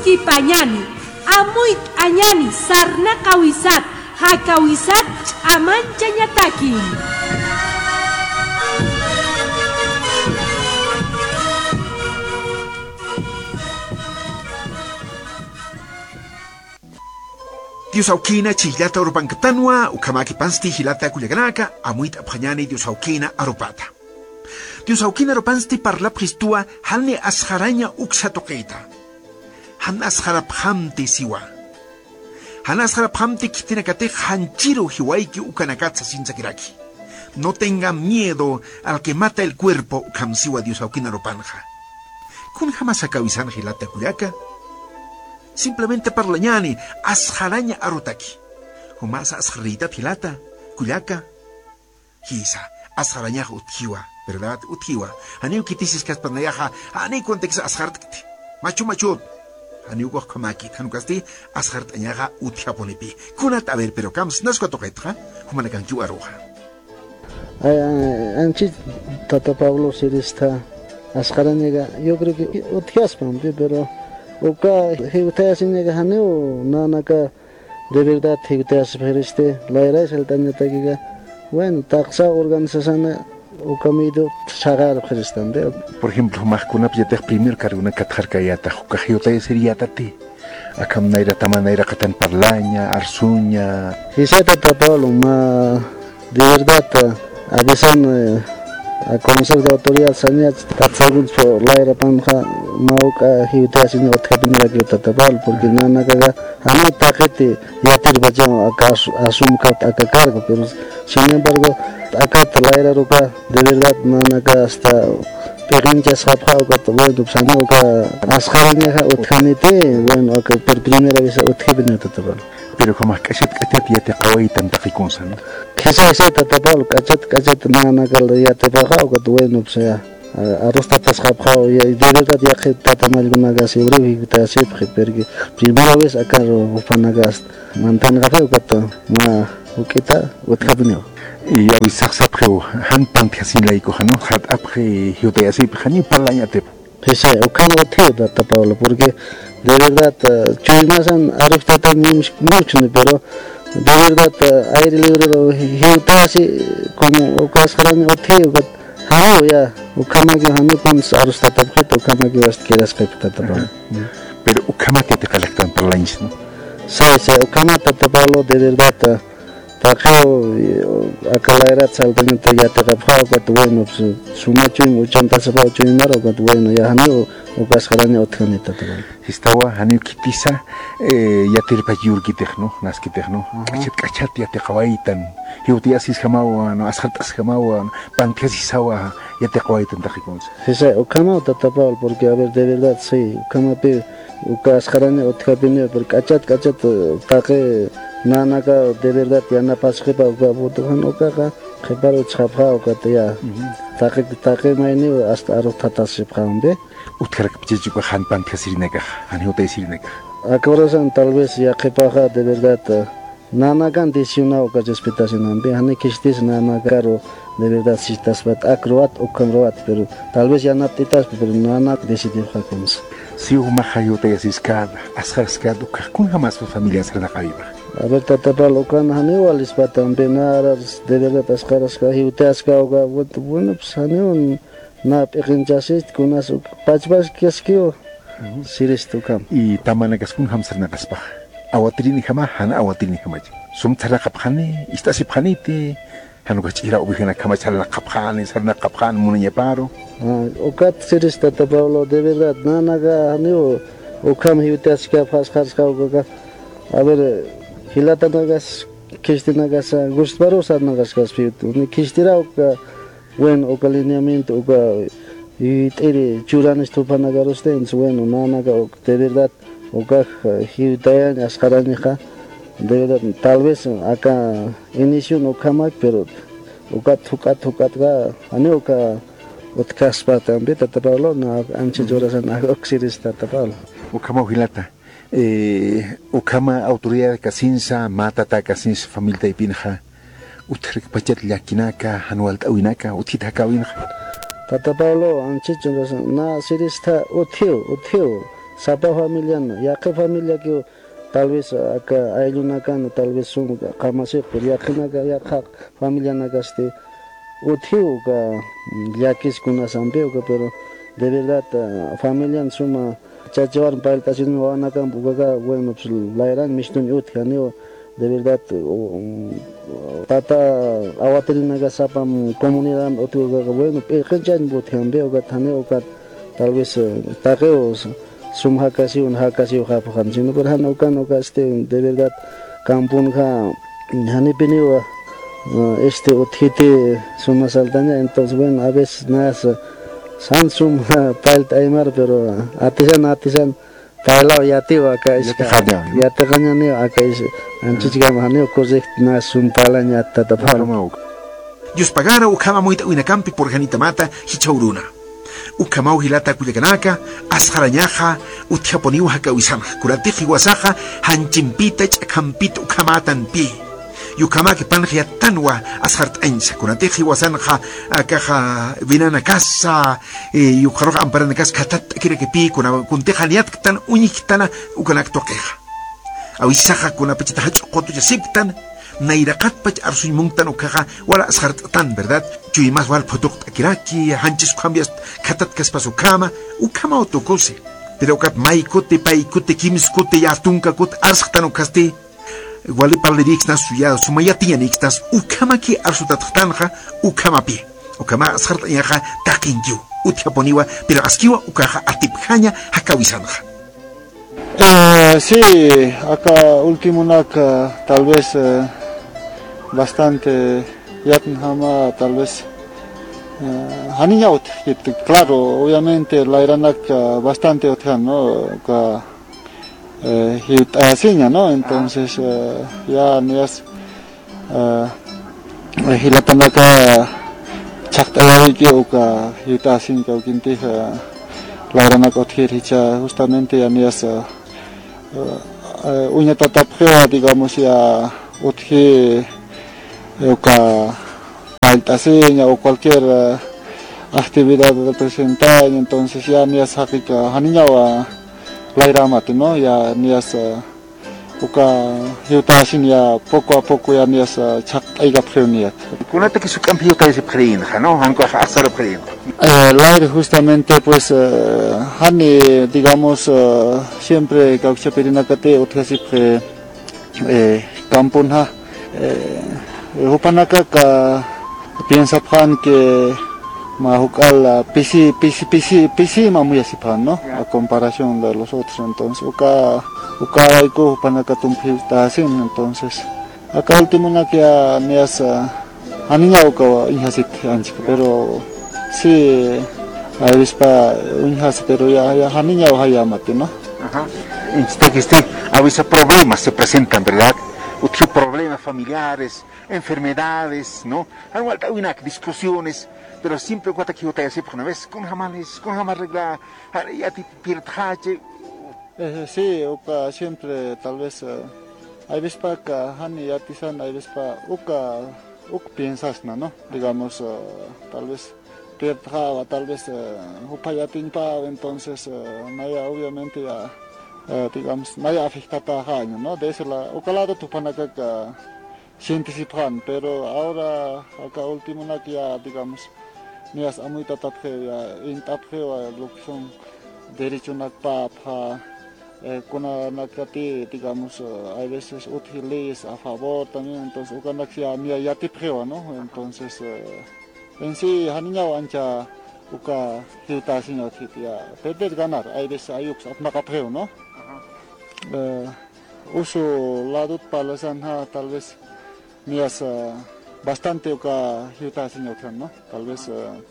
kipañani, amuit añani, sarna kawisat, hakawisat, amancha ñatakin. Dios aukina chillata urupankatanwa, ukamaki pansti hilata kuyaganaka, amuit apjañani Dios aukina arupata. Dios aukina arupansti parla pristua, halne asharaña uksatokeita. Han asharaphamti siwa. Han asharaphamti kitinakate hanchiro hiwaiki ukanakatsa sinsakiraki. No tengan miedo al que mata el cuerpo, ukamsiwa Dios aukina arupanja. Kun jamás akawisan hilata kuyaka. Simplemente parlañani, asharaña arutaki. Humasa asharita tilata, kuyaka. Hisa, asharaña uthiwa, ¿verdad? Uthiwa. Aniu kitisis kaspanayaha, ani kontex ashartkti. Machu. Aniu gokamaki, tanukasti, ashartañaga uthiaponipi. Kunat a ver, pero kams, nasko toketra, humanakan yu aruja. Anchi, Tata Pablo Sirista, asharañaga, yo creo que uthiaspan, pero. Oka heutas inega haneo nanaka de verdad heutas feriste la era es el daño tagiga bueno taxa organización oka mido sagar feristan de por ejemplo mahkuna piyata primer karuna katharka yata oka heutas sería tati akam naira tamanaira katan parlaña arsuña hiseta tapalo ma de verdad avisan a conocer de autoridad sañat tatsagun so laira panja mauka hiutas in otkabinira que tatapal porque nana kaga ana takete yatir bajam akas asumka akakargo pero sin embargo acá laira roca de verdad nana ka hasta pequeñas sapao ka bueno sano ka askharaña otkanite bueno que por primera vez otkabinira tatapal pero como kachat yate qawaitan taqikunsan ese tatapal kachat nana ka yate bajao ka bueno sea arroz tatas japao y de verdad ya que tatamal gunagas y breve ta sepre porque primera vez acá ufanagas mantan gafeo kata ma ukita utkabneo y avisar sapreo han pantiasin laiko hano hat apre hiotaya sip hani parlañate ese ukano teo tatapalo porque de verdad chuimasan arroz tata mucho pero de verdad aire libre hiotasi como ocasaraño teo ya, ukamagi hanu con arroz tatapjeto, ukamagi vas quedas tatapalo. Pero ukamati te colectan por la isla. Sí, ukamata tatapalo de verdad. Tajeo, acalaerat saltaño ya te rapao, que bueno, sumacho y muchanta se va a chumar, que bueno, ya hanu, ucascaraña otjanita tatapalo. Estaba hanu kitisa, ya te repayur kitechno, nas kitechno, cachat ya te kawaitan. Hiutiasis hamawa, no ashaltas hamawa, pantiasis sawa, ya te kawaitan tajikons. Sí, ukama tatapalo, porque a ver, de verdad, sí, ukamape, ucascaraña otjabine, porque cachat, taje. Nanaka de verdad ya na pasjepa uka botohan uka kheparo chapha uka ya taque maini hasta arroz tatas sephambe utkarak pichichuka han pantiasirineka han hotesirineka acorazan tal vez ya khepaja de verdad nanakan desiuna uka respetasinambe hani kistis nanakaro de verdad si estás bat acroat o camroat pero tal vez ya no titas pero nanak decidir hakons si uma hayotesis cada asharskat uka kun jamás familias la kaiba. A ver, tatapalo kan haniwalis patan benaras de verdad ascaras ka hiutas ka uga bueno pues haniun na pekinchasit kunas pachbas kiaskio siristu kam y tamanagas kun hamsar nagaspa awatrini hama hana awatrini hama sum tara kapkhani istasi phanite hanuga chira ubihana kama chala kapkhani sarna kapkhan munye paro okat sirista tatapalo de verdad nanaga haniu ukam hiutas ka faskhas ka uga a ver hilata nagas kistinagas gustbarosa nagas kaspitu ni kistira uka bueno uka lineamiento uka y tere churanes tupanagarosten bueno nanaga de verdad uka hitayan askaranja de verdad tal vez acá inicio no kama pero uka tukat ga ani uka utkaspa también tatapalo na anche jorasan oxirista tatapalo ukama hilata ukama autoridad kasinsa matata kasinsa familia ipinja utrik pachat yakinaka hanual tawinaka utita kawinja tatapalo anchichon na sirista uthiu sapa familia no, ya que familia que tal vez acá hay una cana, tal vez son kamase, pero ya que naga ya familia naga utiu ka yakis kuna sampeo ka pero de verdad familia suma chachawar paltasin wana kan buga bueno pues la eran mistun utjaneo de verdad tata awatrina ga sapam comunidad otu ga bueno penchan butjan veo ga taneo ka tal vez takeo sumha casi un hakasi hapan sino por hanokan de verdad kampun ka hani peniwa uthite suma saltaña entonces bueno a veces nada san suma palta aymar pero atisan pailao yatiwa acá es ya te gañaneo acá es anchichiga maneo cosec na sum palaña tata palmo Dios pagara ukama moita uinacampi por janita mata hichauruna ukamau hilata kuyakanaka asjarañaja utiaponiu hakawisana kuratiji wasaja hanchimpita chakampita ukamatan pi yukama que panja tanwa ashart ancha kunatiji wasanja akaja vinana casa yukaroja amparana casa katat kire que pi kuna kuntejaniat tan uñiktana ukanak toqueja awisaja kuna pechita hachokoto yasiptan nairakat pach arsuy mungtan ukaja wala ashart tan verdad chuy más wal product akiraki hanchis cambias katat kaspasu ukama otokose pero kat maikote paikote kimskote yatunka kot ashtan ukaste Wali parlerix nas suyado sumayatian ixtas ukama ki arsutatanja ukama pi ukama asartañaja takinju utiaponiwa pero askiwa ukaja atipjaña hakawisanja. Sí, acá último naca tal vez bastante yatnjama tal vez haniñaut claro obviamente la iranaca bastante otjan no Hiutasiña, ¿no? Entonces ya nias hilatanaka chaqtayawiki uka hiutasin ka ukinti laranaka othiricha justamente ya nias uña tatapjea digamos ya uthi uka paltasiña o cualquier actividad representada entonces ya nias hakika haniñawa Lairamate, ¿no? Ya nias uka hiutasin ya poco a poco ya nias chak aiga preuniat. Kunate que su cambio está ese preinja, ¿no? Hanko asar prein. Lair justamente pues hani digamos siempre caucha perinakate otrasi pre campunha hupanaka ka piensa pan que mahukal pisi mamuya sipan, ¿no? A comparación de los otros, entonces uka iku panaka tumpiutasin, entonces acá último na que nias aniña uka inhasit anchik, pero sí avispa inhasit pero ya aniña o hayamate, ¿no? Ajá. A veces problemas se presentan, ¿verdad? Otros problemas familiares, enfermedades, ¿no? Hay discusiones. Pero siempre cuando aquí otra vez una vez con jamás regla ya te pierdes sí uka siempre tal vez hay veces para que hani ya tisan hay veces para uka piensas no digamos tal vez pierdes tal vez upa ya timpa entonces naya obviamente ya digamos naya afectada año no de ese la uka lado tu panaka sientes pero ahora acá último na que ya digamos nias amuy tatapjea intapjea lo que son derechos nakpa kuna nakati digamos hay veces útiles a favor también entonces ukanaksia mia yatipjea no entonces en sí haniña ancha uka hiutasin ya perder ganar hay veces ayuks apnakapjea no uso lado palasan tal vez nias bastante uka hiutasin otran, ¿no? Tal vez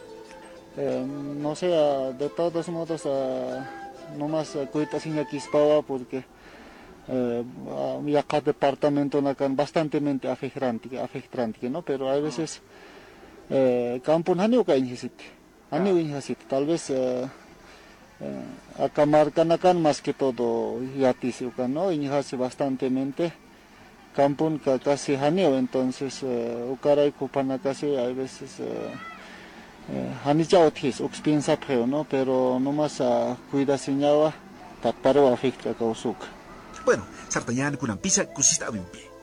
no sé de todos modos no más cuitasin aquispawa porque mi acá departamento nakan bastantemente afectante, ¿no? Pero hay veces campo hani uka inhisit tal vez acá marcan más que todo yatis uka, ¿no? Inhasi bastantemente Kampun casi haneo, entonces ukaray kupana casi hay veces hanija otis, piensa creo, ¿no? Pero no más cuida señaba Tatparo afecta causuca. Bueno, sartañan kunan pisa kusista abimpi.